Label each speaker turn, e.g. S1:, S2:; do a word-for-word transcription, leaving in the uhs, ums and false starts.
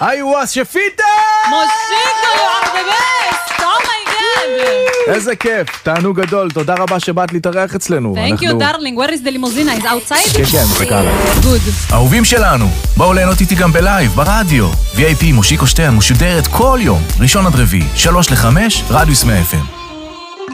S1: I was שפיטה!
S2: מושיקו, you are the best! Oh my god!
S1: איזה כיף, תענוג גדול, תודה רבה שבאת להתארח אצלנו.
S2: Thank you darling, where is the limousine? Is outside?
S1: כן, כן, מחכה לה.
S2: Good.
S3: אהובים שלנו, בואו ליהנות איתי גם בלייב, ברדיו. וי איי פי מושיקו שטרן משודרת כל יום, ראשון עד רביעי, שלוש לחמש, רדיוס מאה אף אם.